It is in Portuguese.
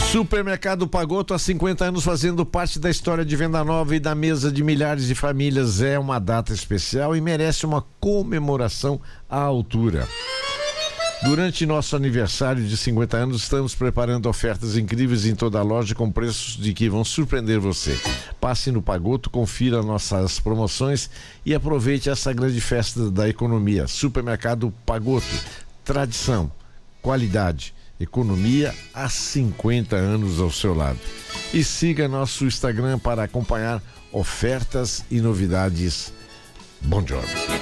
Supermercado Pagotto, há 50 anos fazendo parte da história de venda nova e da mesa de milhares de famílias. É uma data especial e merece uma comemoração à altura. Durante nosso aniversário de 50 anos, estamos preparando ofertas incríveis em toda a loja com preços de que vão surpreender você. Passe no Pagotto, confira nossas promoções e aproveite essa grande festa da economia. Supermercado Pagotto, tradição, qualidade, economia há 50 anos ao seu lado. E siga nosso Instagram para acompanhar ofertas e novidades. Bom dia.